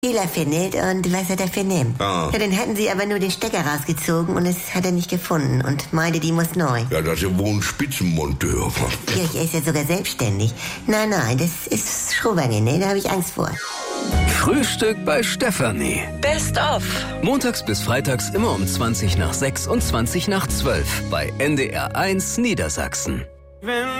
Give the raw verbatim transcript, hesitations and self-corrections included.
Fehler findet und was er dafür nimmt. Ah. Ja, dann hatten sie aber nur den Stecker rausgezogen und es hat er nicht gefunden und meinte, die muss neu. Ja, das ist ja wohl ein Spitzenmonteur. Ja, er ist ja sogar selbstständig. Nein, nein, das ist Schrowange, ne? Da habe ich Angst vor. Frühstück bei Stefanie. Best of. Montags bis freitags immer um zwanzig nach sechs und zwanzig nach zwölf bei N D R eins Niedersachsen. Wenn